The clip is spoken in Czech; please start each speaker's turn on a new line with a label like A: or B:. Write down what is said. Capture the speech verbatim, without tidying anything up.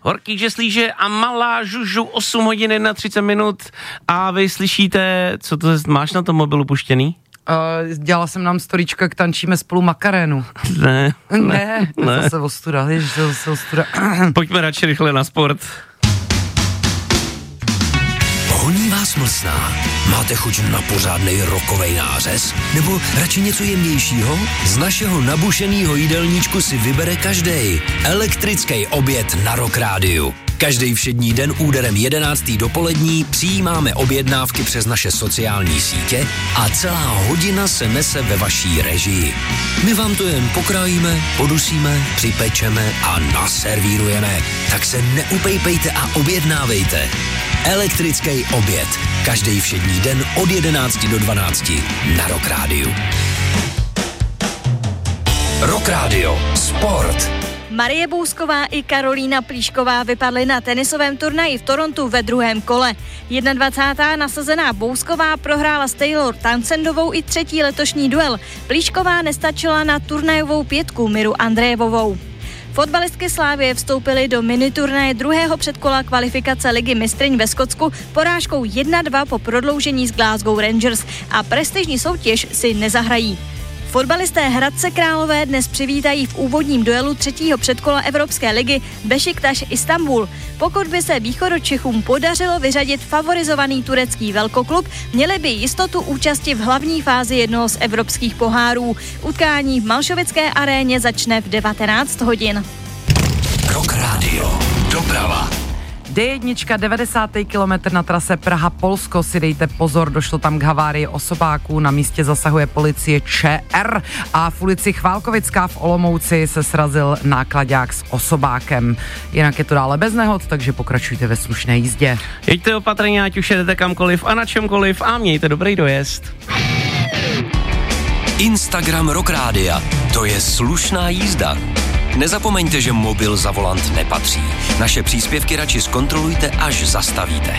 A: Horký žeslíže a malá žužu, osm hodin na třicet minut a vy slyšíte, co to je, máš na tom mobilu puštěný?
B: Uh, dělala jsem nám storička, jak tančíme spolu makarénu.
A: Ne, ne,
B: ne. To
A: ne.
B: zase ostuda, ježiš, to zase ostuda.
A: Pojďme radši rychle na sport.
C: Honí vás mlsná? Máte chuť na pořádnej rokovej nářez? Nebo radši něco jemnějšího? Z našeho nabušenýho jídelníčku si vybere každej. Elektrický oběd na Rock Rádiu. Každý všední den úderem jedenáctý dopolední přijímáme objednávky přes naše sociální sítě a celá hodina se nese ve vaší režii. My vám to jen pokrájíme, podusíme, připečeme a naservírujeme. Tak se neupejpejte a objednávejte. Elektrický oběd. Každý všední den od jedenácti do dvanácti na Rock Rádiu. Rock Radio. Sport.
D: Marie Bousková i Karolína Plíšková vypadly na tenisovém turnaji v Torontu ve druhém kole. dvacátá první nasazená Bousková prohrála s Taylor Townsendovou i třetí letošní duel. Plíšková nestačila na turnajovou pětku Miru Andrejevovou. Fotbalistky Slávie vstoupily do miniturnaje druhého předkola kvalifikace Ligy mistryň ve Skotsku porážkou jedna dva po prodloužení s Glasgow Rangers a prestižní soutěž si nezahrají. Fotbalisté Hradce Králové dnes přivítají v úvodním duelu třetího předkola Evropské ligy Bešiktaš Istanbul. Pokud by se Východočechům podařilo vyřadit favorizovaný turecký velkoklub, měli by jistotu účasti v hlavní fázi jednoho z evropských pohárů. Utkání v Malšovické aréně začne v devatenáct hodin.
C: Rock Radio. Doprava.
B: D jedna, devadesátý kilometr na trase Praha-Polsko, si dejte pozor, došlo tam k havárii osobáků, na místě zasahuje policie ČR a v ulici Chválkovická v Olomouci se srazil náklaďák s osobákem. Jinak je to dále bez nehod, takže pokračujte ve slušné jízdě.
A: Jeďte opatrně, ať už jedete kamkoliv a na čemkoliv a mějte dobrý dojezd.
C: Instagram Rock Rádia. To je slušná jízda. Nezapomeňte, že mobil za volant nepatří. Naše příspěvky radši zkontrolujte, až zastavíte.